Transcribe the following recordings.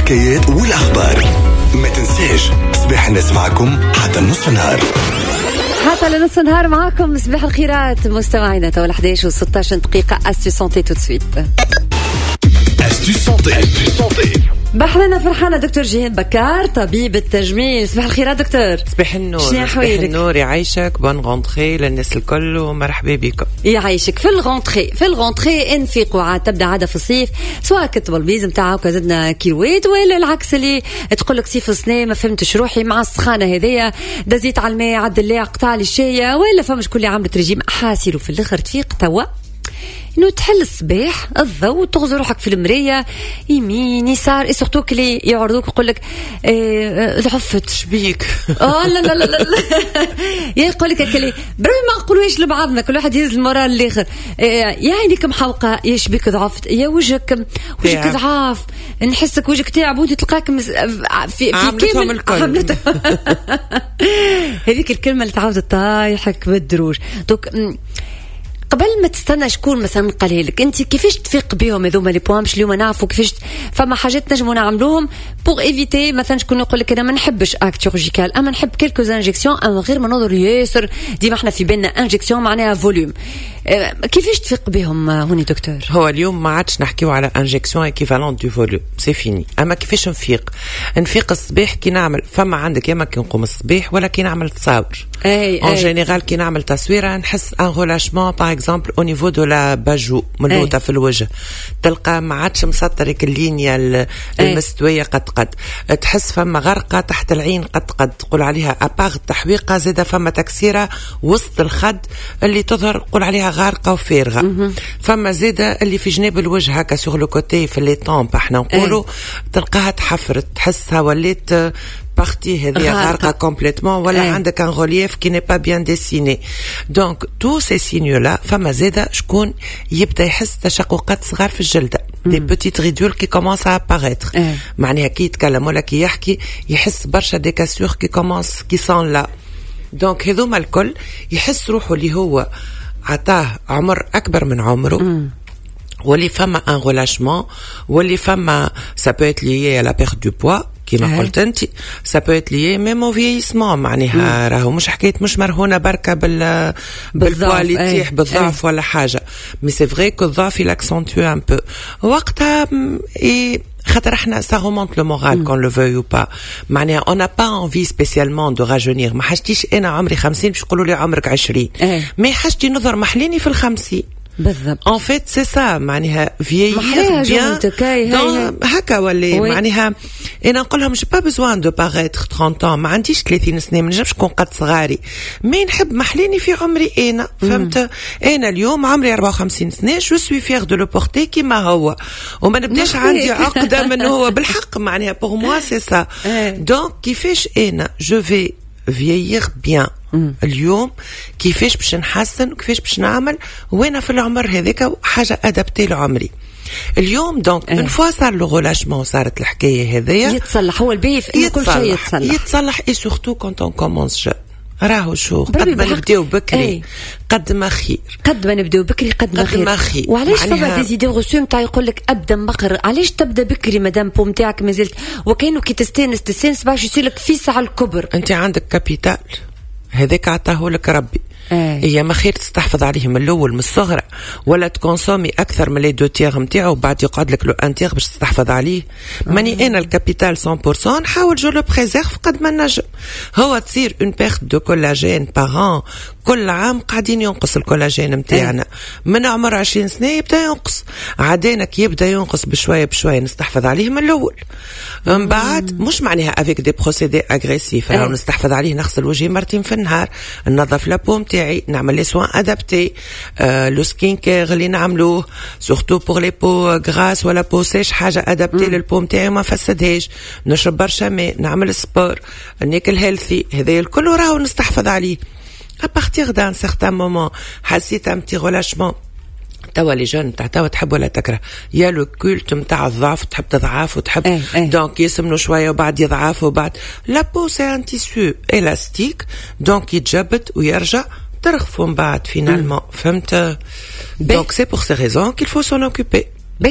الحكايات والأخبار. ما تنساش صباح الناس معكم حتى نصف النهار. حتى لنص النهار معكم صباح الخيرات مستمعينا. توا 11 و16 دقيقة. أستو سونتي تو سويت. أستو سونتي. بحلنا فرحانة دكتور جيهان بكار طبيب التجميل. صباح الخيرات دكتور. صباح النور. صباح النور. يعيشك. بون غونتري للناس الكل ومرحبا بكم. يعيشك. في الغونتري انفيقوا عاد تبدا عادة في الصيف، سواء كتب البيز متاعو كزدنا كيلوات، ولا العكس اللي تقولك صيف السنة ما فهمتش روحي مع السخانة هذيا دزيت على الماء عدل لي قطع لي الشاية، ولا فمش كل عملت رجيم حاسر وفي الاخر تفيق توا انه تحل الصباح الضوء تغزر روحك في المرايه يمين يسار، سورتو كلي يعرضوك يقول لك ضعفت شبيك. لا لا لا لا يقول لك كلي بربي ما نقولوش لبعضنا، كل واحد يهز المورال الاخر. يا عينيك محوقه، يا شبيك ضعفت، يا وجهك ضعاف، نحسك وجهك تعب وانت تلقاك في كامل عملتهم. هذيك الكلمه اللي تعاود طايحك بالدروج. دوك قبل ما تستنى شكون مثلا قالها لك انت كيفاش تفيق بهم هذوما لي بوان، مش اليوم نعرفوا كيفاش فما حاجات نجموا نعملوهم بوغ ايفيتي. مثلا شكون يقول لك انا ما نحبش اكت شيرورجيكال، اما نحب كيلكو انجكسيون، اما غير ما نظر ياسر ديما احنا في بالنا انجكسيون معناها فوليوم. كيفاش تفيق بهم هوني دكتور؟ هو اليوم ما عادش نحكيو على انجكسيون ايكيفالون دو فوليوم، سي فيني. اما كيفاش نفيق الصباح كي نعمل، فما عندك يا ما كي نقوم الصباح ولا كي نعمل تصاور. ان جينيرال كي نعمل تصويره نحس ان ريلاشمون باغ اكزومبل او نيفو دو لا باجو ملوطه في الوجه، تلقى ما عادش مسطرك اللينيا المستويه قد تحس فما غرقه تحت العين قد تقول عليها اباغ التحويقه، زاده فما تكسيره وسط الخد اللي تظهر قول عليها غارقه وفارغه. فما زاده اللي في جناب الوجه هكا سوغ لو كوتي في لي طامب احنا نقولوا تلقاها تحفرت، تحسها ولات partie هذه غارقة complètement ولا عندك un relief qui n'est pas bien dessiné. Donc tous ces signes là فما زادة شكون يبدأ يحس تشققات صغار في الجلدة، des petites ridules qui commencent à apparaître. معناها كي يتكلم ولا كي يحكي يحس برشا des cassures qui sont là. Donc هذوما الكل يحس روحه اللي هو عطاه عمر أكبر من عمره، واللي فما un relâchement، واللي فما ça peut être lié à la perte du poids كما قلت انت، ça peut être lié même au vieillissement. معناها راهو مش حكاية مش مرهونة بركة بالبوا اللي تيح بالضعف ولا حاجة، مي سي فري كو الضعف يلاكسنتوي ان بو وقتها خاطر احنا ça remonte le moral qu'on le veuille ou pas. معناها on n'a pas envie spécialement de rajeunir. ما حاجتيش انا عمري 50 باش يقولوا لي عمرك 20، ما حاجتي نظر محليني في 50 بالضبط. en fait c'est ça معناها vieillir bien هكا ولا معناها انا نقولها مش با بزوان دو باغيتر 30 ans، ما عنديش 30 سنه، ما نجمش نكون قد صغاري، ما نحب محليني في عمري انا فهمت. انا اليوم عمري 54 سنه، جو سوي فيغ دو لو بورتي كيما هو، وما نبداش عندي عقده من هو بالحق معناها بور موا سي سا. دونك كيفاش انا جو في vieillir bien اليوم، كيفاش باش نحسن وكيفاش باش نعمل وانا في العمر هذاك حاجه ادابتي لعمري اليوم. دونك من فوا صار لو غولاشمون، صارت الحكايه هذيا يتصلح. هو البي في كل شيء يتصلح اي سورتو كونت اون كومونس جو. راهو شو قد ما نبداو بكري قد ما خير، قد ما نبداو بكري قد ما خير. وعلاش فما دي زيدي غوسو نتاع يقول لك ابدا مقر، علاش تبدا بكري مادام بو نتاعك مازلت وكانوا كي تستانس باش يصير لك في ساعه الكبر. انت عندك كابيتال هذاك عطاه لك ربي، هي ما خير تستحفظ عليه من الاول من الصغرى، ولا تكونسومي اكثر من لي دو تيغ نتاعو وبعد يقعد لك لو ان تيغ باش تستحفظ عليه. ماني انا الكابيتال 100% نحاول جو لو بريزيرف قد ما نجم. هو تصير اون بيرت دو كولاجين باغ، كل عام قاعدين ينقص الكولاجين نتاعنا من عمر 20 سنه يبدا ينقص، عادينك يبدا ينقص بشويه بشويه نستحفظ عليه من الاول. من بعد مش معناها افيك دي بروسيدي اغريسيف، راهو نستحفظ عليه نغسل وجهي مرتين في النهار، ننظف لابو نتاعي، نعمل لي سوان ادابتي، لو سكين كير اللي نعملوه سورتو بور لي بو غراس ولا بو سيش حاجه ادابتي للبو نتاعي ما فسدهاش، نشرب برشا ماء، نعمل سبور، ناكل هيلثي، هذا الكل راهو نستحفظ عليه. à partir d'un certain moment حسيت un petit relâchement. توا لي جون تاع توا تحب ولا تكره، يا لو كولت نتاع الضعف، تحب تضعف وتحب دونك يسمنوا شويه وبعد يضعف وبعد لا بو سي ان تيسو الاستيك دونك يتجبد ويرجع ترخفوا من بعد فينالمون. فهمت؟ دونك سي بور سي ريزون كيل فو سون اوكوبي.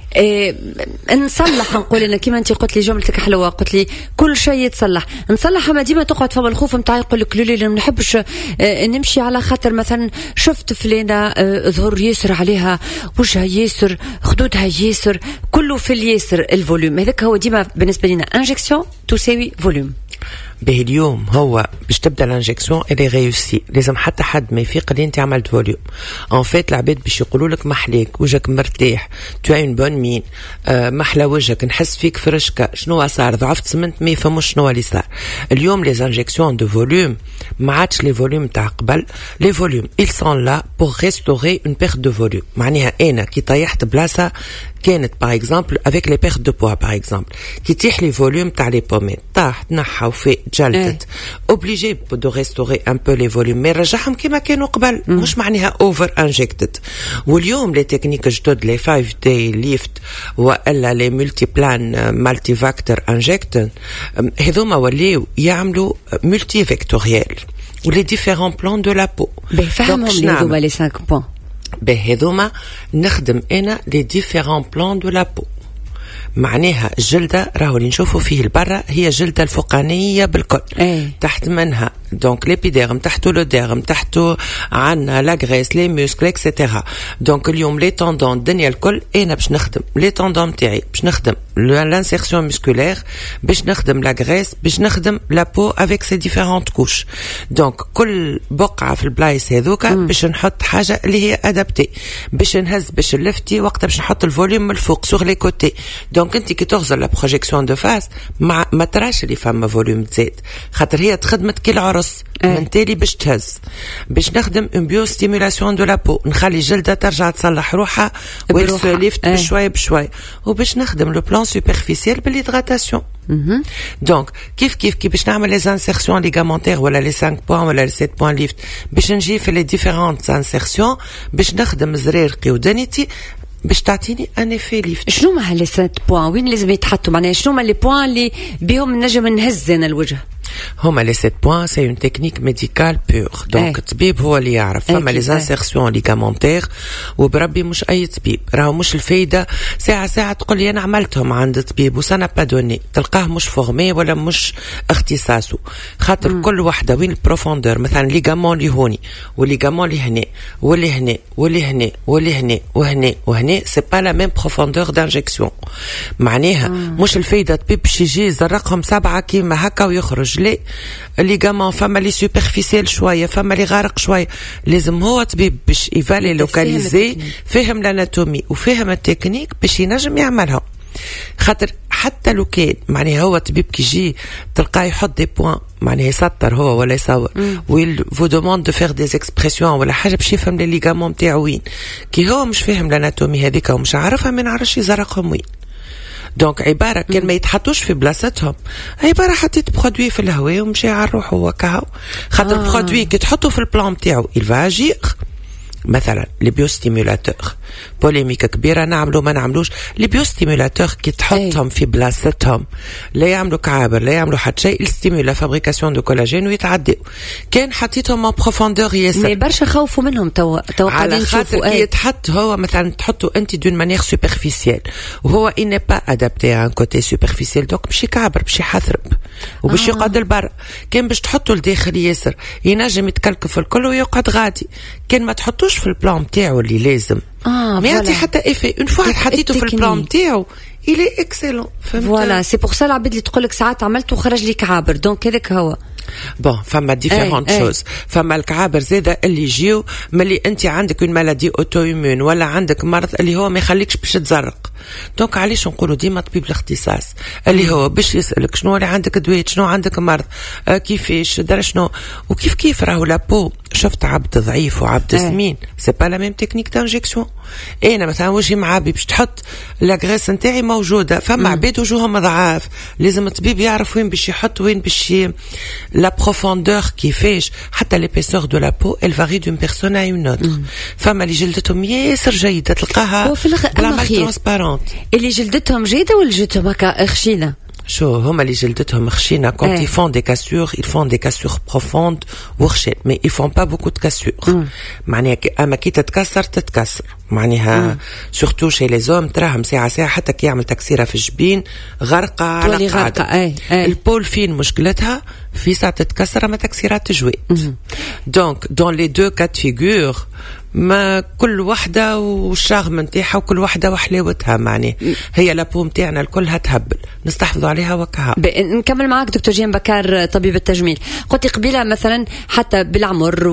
نصلح. نقول انا كيما انت قلت لي جملتك حلوه، قلت لي كل شيء يتصلح نصلح. اما ديما تقعد فما الخوف نتاعي يقول لك لا ما نحبش نمشي على خاطر مثلا شفت فلانه ظهر ياسر عليها، وجهها ياسر، خدودها ياسر، كله في الياسر. الفوليوم هذاك هو ديما بالنسبه لنا انجكسيون تساوي فوليوم. به اليوم هو باش تبدا الانجكسيون اللي غيوسي لازم حتى حد ما يفيق اللي انت عملت فوليوم. ان فيت العباد باش يقولوا لك محليك، وجهك مرتاح، تو اون بون مين، محلى وجهك، نحس فيك فرشكه، شنو صار، ضعفت سمنت، ما يفهموش شنو اللي صار. اليوم لي انجكسيون دو فوليوم ما عادش لي فوليوم تاع قبل. لي فوليوم ils sont là pour restaurer une perte de volume. معناها انا كي طيحت بلاصه كانت باغ اكزومبل افيك لي بيرت دو بوا باغ اكزومبل، كي تيح لي فوليوم تاع لي بوميد طاح تنحى وفي جلدت، اوبليجي دو ريستوري ان بو لي فوليوم، مي رجعهم كيما كانوا قبل، مش معناها اوفر انجكتد. واليوم لي تكنيك جدد لي 5 دي ليفت والا لي ملتي بلان مالتي فاكتور انجكتن، هذوما ولاو يعملوا ملتي فيكتوريال ولي ديفيرون بلان دو لا بو. فهمهم هذوما لي 5 بوين. بهذوما نخدم انا لي ديفيرون بلان دو لا بو. معناها الجلدة راهو اللي نشوفوا فيه البرة هي الجلدة الفوقانية بالكل. تحت منها دونك ليبيديرم، تحته لوديرم، تحته عنا لاغريس، لي موسكل اكسيتيرا. دونك اليوم لي توندون الدنيا الكل انا باش نخدم لي توندون تاعي، باش نخدم لانسيرسيون مسكولير، باش نخدم لاغريس، باش نخدم لا بو افيك سي ديفيرونت كوش. دونك كل بقعة في البلايص هذوكا باش نحط حاجة اللي هي ادابتي، باش نهز، باش نلفتي وقتها باش نحط الفوليوم من الفوق سوغ لي كوتي. دونك انت كي تغزر لا بروجيكسيون دو فاس ما تراش اللي فما فوليوم تزيد، خاطر هي تخدمت كي العرس من تالي باش تهز. باش نخدم اون بيو ستيمولاسيون دو لا بو، نخلي الجلده ترجع تصلح روحها ويلفت بشويه بشويه. وباش نخدم لو بلان سوبرفيسيال بالهيدراتاسيون. دونك كيف باش نعمل لي انسيرسيون ليغامونتير ولا لي 5 بوين ولا لي 7 بوين ليفت، باش نجي في لي ديفيرونت انسيرسيون، باش نخدم زريرقي ودنيتي باش تعطيني ان افي ليفت. شنو ما هالي 7 بوين وين لازم يتحطوا؟ معناها شنو ما لي بوين اللي بهم نجم نهز انا الوجه؟ هما لي 7 بوين سي اون تكنيك ميديكال بور. دونك الطبيب هو اللي يعرف. فما لي انسيرسيون ليغامونتير وبربي مش اي طبيب، راهو مش الفايده ساعه تقول لي انا عملتهم عند طبيب وسنا با دوني، تلقاه مش فورمي ولا مش اختصاصه. خاطر كل وحده وين البروفوندور، مثلا ليغامون اللي هوني والليغامون اللي هنا واللي هنا واللي هنا واللي هنا وهنا وهنا، سي با لا ميم بروفوندور دانجكسيون. معناها مش الفايده طبيب باش يجي يزرقهم 7 كيما هكا ويخرج. لي الليغامون فما لي سوبرفيسيال شويه، فما لي غارق شويه. لازم هو طبيب باش يفالي لوكاليزي، فهم الاناتومي وفهم التكنيك باش ينجم يعملها. خاطر حتى لو كان معناها هو طبيب كي يجي تلقاه يحط دي بوين، معناها يسطر هو ولا يصور ويل فو دوموند دو فير دي اكسبرسيون ولا حاجه باش يفهم لي ليغامون تاعو وين. كي هو مش فاهم الاناتومي هذيك ومش عارفها، ما نعرفش يزرقهم وين. دونك عباره كان ما يتحطوش في بلاصتهم، عباره حطيت برودوي في الهواء ومشي على روحه وكاو. خاطر برودوي كي تحطه في البلان تاعو il va agir. مثلا لي بيوستيمولاتور بوليميك كبيره، نعملوا ما نعملوش. لي بيوستيمولاتور كي تحطهم في بلاصتهم لا يعملوا كعابر لا يعملوا حتى شيء، الستيمولا فابريكاسيون دو كولاجين ويتعدوا. كان حطيتهم ان بروفوندور ياسر، مي برشا خوفوا منهم تو قاعدين نشوفوا. كي يتحط هو مثلا تحطوا انت دون مانيير سوبرفيسيال وهو اني با ادابتي ان كوتي سوبرفيسيال، دونك باش يكعبر باش يحثرب وباش يقعد البر. كان باش تحطوا لداخل ياسر ينجم يتكلكف الكل ويقعد غادي. كان ما تحطوش في البلان تاعو اللي لازم ما يعطي حتى ايفي. اون فوا حطيته في البلان تاعو إلي اكسلون. فوالا سي بور سا العباد اللي تقول لك ساعات عملت وخرج لي كعابر، دونك هذاك هو. بون فما ديفيرونت شوز. فما الكعابر زاده اللي يجيو ملي انت عندك اون مالادي اوتو ايمون ولا عندك مرض اللي هو ما يخليكش باش تزرق. دونك علاش نقولوا ديما طبيب الاختصاص اللي هو باش يسالك شنو اللي عندك دويت، شنو عندك مرض، كيفاش دار شنو وكيف راهو لابو. شفت عبد ضعيف وعبد سمين، سي با لا ميم تكنيك دانجكسيون. انا مثلا وجهي معبي باش تحط لاغريس نتاعي موجوده، فما عباد وجوههم ضعاف، لازم الطبيب يعرف وين باش يحط وين باش لا بروفوندور كيفاش. حتى ليبيسور دو لا بو ال فاري دون بيرسون ا اون اوتر. فما اللي جلدتهم ياسر جيده تلقاها بلا ترانسبارونت، اللي جلدتهم جيده ولا جلدتهم هكا خشينه. شو هما اللي جلدتهم خشينة quand ils font des cassures ils font des cassures profondes وخشين mais ils font pas beaucoup de cassures معناها أما كي تتكسر معناها surtout chez les hommes تراهم ساعة حتى كي يعمل تكسيرة في الجبين غرقة على قاعدة البول فين مشكلتها في ساعة تتكسر ما تكسيرات تجويد donc dans les deux cas de figure ما كل وحدة والشاغم نتاعها وكل وحدة وحلاوتها معناه هي لابو نتاعنا الكلها تهبل نستحفظوا عليها وكها. نكمل معك دكتور جيهان بكار طبيب التجميل. قلت قبيلة مثلا حتى بالعمر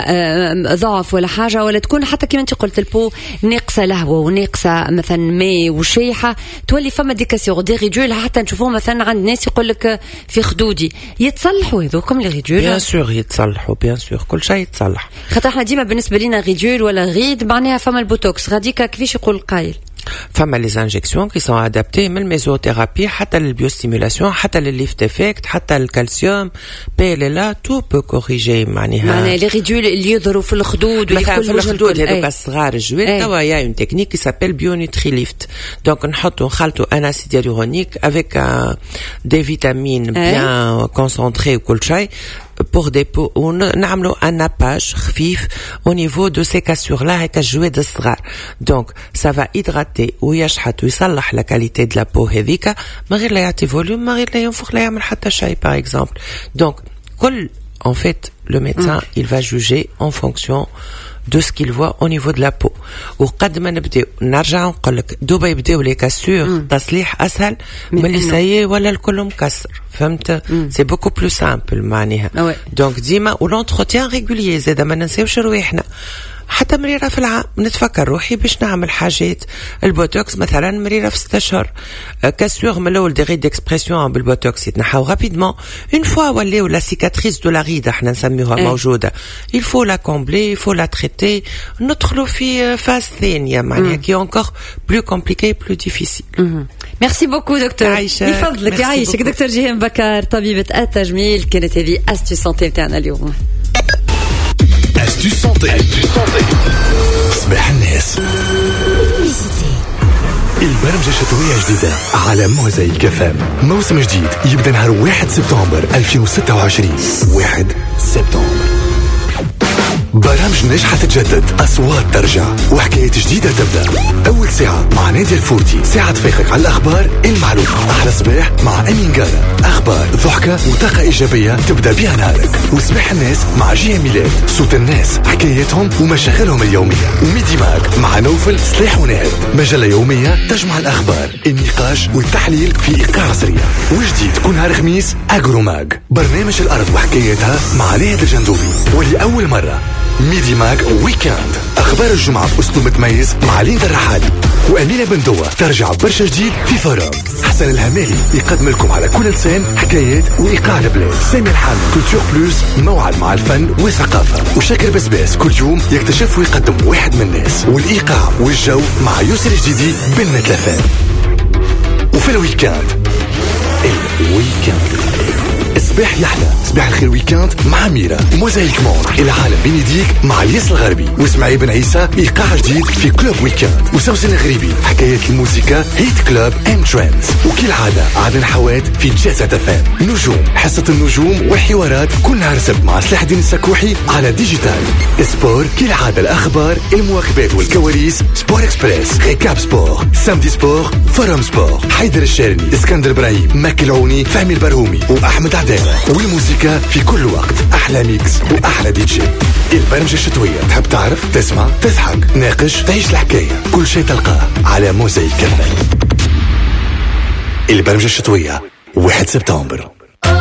وإلا ضعف ولا حاجة ولا تكون حتى كما انت قلت البو ناقصة لهوة وناقصة مثلا ماء وشيحة تولي فما ديكاسيور دي ريجول حتى نشوفوه مثلا عند ناس يقول لك في خدودي يتصلحوا هذوكم لي ريجول بيان سور يتصلحوا بيان سور كل شيء يتصلح خاطر احنا ديما بالنسبة لنا ريجول ولا غيد معناها فما البوتوكس غاديكا كيفاش يقول القايل فما لي انجكسيون كي سون ادابتي من الميزوثيرابي حتى للبيوستيمولاسيون حتى للليفت افكت حتى للكالسيوم بيليلا تو بو كوريجي معناها لي ريدول اللي يظهروا في الخدود مثلا في الخدود هذوك الصغار الجوال توا يا اون تكنيك كي سابيل بيونيتري ليفت دونك نخلطوا ان اسيد هيالورونيك افيك دي فيتامين بيان كونسونطري وكل شيء pour des peaux نعملوا un nappage خفيف au niveau de ces cassures là هيك الجواد الصغار donc ça va hydrater ويشحط ويصلح la qualité de la peau هذيك ما غير لا يعطي فوليوم ما غير لا ينفخ لا يعمل حتى شيء par exemple donc كل en fait le médecin il va juger en fonction de ce qu'il voit au niveau de la peau وقد ما نبداو نرجع نقول لك دوبا يبداو لي كاسور تصليح اسهل من اللي سايي ولا الكل مكسر فهمت سي بوكو بلو سامبل معناها دونك ديما ولونتروتيان ريغوليي زاد ما ننساوش رواحنا حتى مريرة في العام نتفكر روحي باش نعمل حاجات البوتوكس مثلا مريرة في 6 أشهر كاسور من الاول دي غيد ديكسبرسيون بالبوتوكس يتنحاو رابيدمون اون فوا ولاو لا سيكاتريس دو لا غيد احنا نسميوها موجوده il faut la combler il faut la traiter ندخلوا في فاز ثانيه معناها كي انكور بلو كومبليكي بلو ديفيسيل. ميرسي بوكو دكتور بفضلك يعيشك دكتور جيهان بكار طبيبة التجميل كانت هذه أستو سانتي بتاعنا اليوم. أستو سانتي صباح الناس البرمجة الشتوية جديدة على موزايك FM موسم جديد يبدأ نهار 1 سبتمبر 2026 1 سبتمبر برامج ناجحة تتجدد أصوات ترجع وحكايات جديدة تبدأ أول ساعة مع نادية الفورتي ساعة تفيقك على الأخبار المعلومة أحلى صباح مع أمين قارة أخبار ضحكة وطاقة إيجابية تبدأ بها نهارك وصباح الناس مع جيه ميلاد صوت الناس حكاياتهم ومشاغلهم اليومية وميدي ماك مع نوفل سلاح ونهد مجلة يومية تجمع الأخبار النقاش والتحليل في إيقاع سريع وجديد كل نهار خميس أجرو ماج برنامج الأرض وحكاياتها مع نهد الجندوبي ولأول مرة ميدي ماك ويكاند أخبار الجمعة بأسلوب متميز مع ليندا الرحالي وأمينة بندوة ترجع برشا جديد في فرام حسن الهمالي يقدم لكم على كل لسان حكايات وإيقاع البلاد سامي الحامل كولتور بلوس موعد مع الفن والثقافة وشاكر بسباس كل يوم يكتشف ويقدم واحد من الناس والإيقاع والجو مع يوسر الجديدي بالنتلفان وفي الويكاند صباح يحلى صباح الخير ويكاند مع ميرا موزايك مود العالم بين يديك مع الياس الغربي واسماعيل بن عيسى ايقاع جديد في كلوب ويكاند وسوسن الغريبي حكايات الموسيقى هيت كلوب اند ترندز وكالعاده عدن حواد في جازة فام نجوم حصة النجوم وحوارات كل نهار سبت مع سلاح الدين السكوحي على ديجيتال سبور كالعاده الاخبار المواكبات والكواليس سبور اكسبريس ريكاب سبور سامدي سبور فورم سبور حيدر الشارني اسكندر ابراهيم ماكي العوني فهمي البرهومي واحمد عدالة والموسيقى في كل وقت أحلى ميكس وأحلى دي جي البرمجة الشتوية تحب تعرف تسمع تضحك ناقش تعيش الحكاية كل شيء تلقاه على موزايك كفن البرمجة الشتوية 1 سبتمبر